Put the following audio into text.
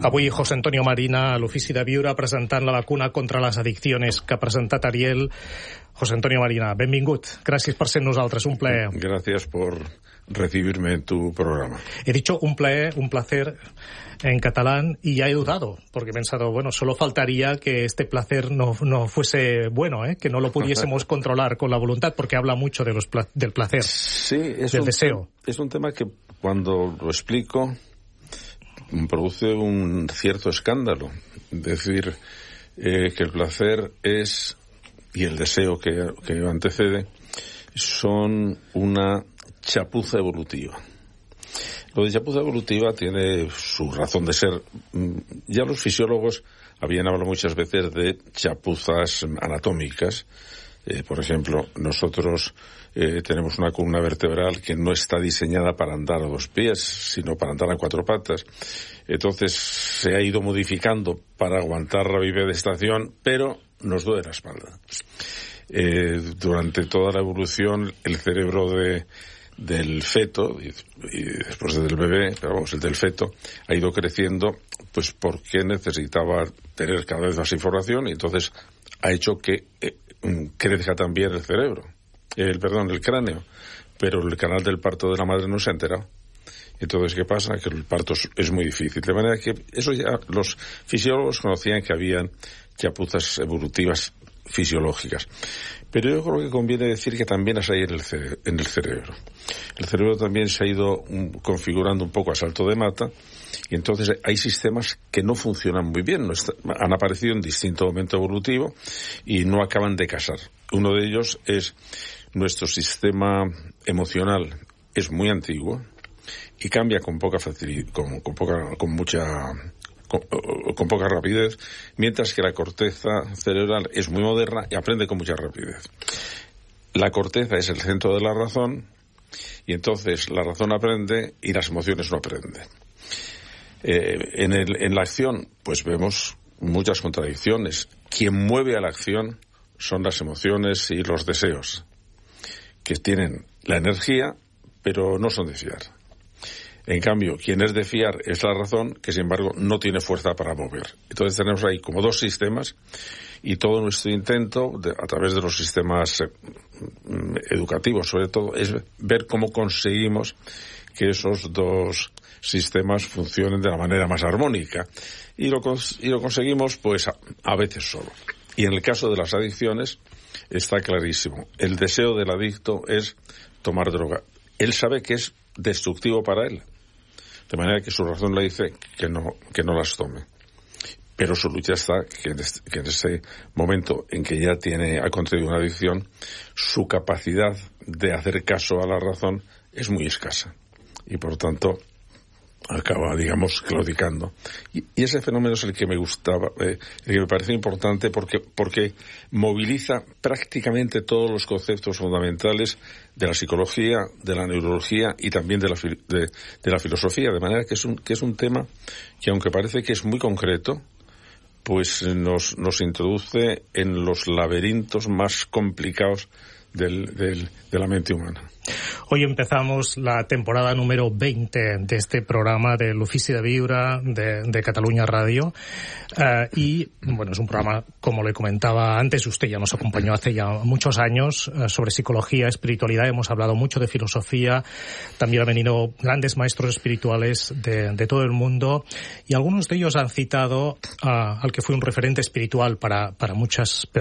Avui José Antonio Marina a l'Ofici de Viure presentant la vacuna contra les addicciones que ha presentat Ariel. José Antonio Marina, benvingut. Gràcies per ser amb nosaltres, un plaer. Gracias por recibirme en tu programa. He dicho un plaer, un placer en catalán y ya he dudado, porque he pensado, bueno, solo faltaría que este placer no fuese bueno, que no lo pudiésemos controlar con la voluntad, porque habla mucho de del placer, sí, del deseo. Es un tema que cuando lo explico produce un cierto escándalo. Decir que el placer es, y el deseo que antecede, son una chapuza evolutiva. Lo de chapuza evolutiva tiene su razón de ser. Ya los fisiólogos habían hablado muchas veces de chapuzas anatómicas. Por ejemplo, nosotros tenemos una columna vertebral que no está diseñada para andar a dos pies, sino para andar a cuatro patas. Entonces se ha ido modificando para aguantar la bipedestación, pero nos duele la espalda. Durante toda la evolución, el cerebro del feto y después del bebé, pero vamos, el del feto ha ido creciendo, pues porque necesitaba tener cada vez más información, y entonces ha hecho que crezca también el cerebro, el cráneo, pero el canal del parto de la madre no se ha enterado. Entonces, ¿qué pasa? Que el parto es muy difícil. De manera que eso ya los fisiólogos conocían, que habían chapuzas evolutivas fisiológicas. Pero yo creo que conviene decir que también las hay en el cerebro. El cerebro también se ha ido configurando un poco a salto de mata, y entonces hay sistemas que no funcionan muy bien, han aparecido en distinto momento evolutivo y no acaban de casar. Uno de ellos es nuestro sistema emocional, es muy antiguo y cambia con poca facilidad, con poca rapidez, mientras que la corteza cerebral es muy moderna y aprende con mucha rapidez. La corteza es el centro de la razón, y entonces la razón aprende y las emociones no aprenden. En la acción, pues vemos muchas contradicciones. Quien mueve a la acción son las emociones y los deseos, que tienen la energía, pero no son de fiar. En cambio, quien es de fiar es la razón, que sin embargo no tiene fuerza para mover. Entonces tenemos ahí como dos sistemas, y todo nuestro intento, a través de los sistemas educativos sobre todo, es ver cómo conseguimos que esos dos sistemas funcionen de la manera más armónica. Y lo conseguimos pues a veces solo. Y en el caso de las adicciones está clarísimo. El deseo del adicto es tomar droga. Él sabe que es destructivo para él, de manera que su razón le dice que no las tome. Pero su lucha está que en ese momento en que ya ha contraído una adicción, su capacidad de hacer caso a la razón es muy escasa, y por tanto acaba, digamos, claudicando. Y ese fenómeno es el que me gustaba, el que me parece importante, porque moviliza prácticamente todos los conceptos fundamentales de la psicología, de la neurología y también de la filosofía, de manera que es un tema que, aunque parece que es muy concreto, pues nos introduce en los laberintos más complicados de la mente humana. Hoy empezamos la temporada número 20 de este programa de l'Ofici de Viure de Cataluña Radio, y bueno, es un programa, como le comentaba antes, usted ya nos acompañó hace ya muchos años, sobre psicología, espiritualidad. Hemos hablado mucho de filosofía, también han venido grandes maestros espirituales de todo el mundo, y algunos de ellos han citado al que fue un referente espiritual para muchas personas